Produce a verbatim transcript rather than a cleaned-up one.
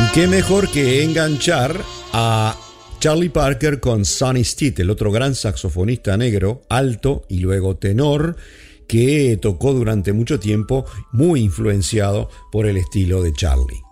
Qué mejor que enganchar a Charlie Parker con Sonny Stitt, el otro gran saxofonista negro, alto y luego tenor, que tocó durante mucho tiempo, muy influenciado por el estilo de Charlie.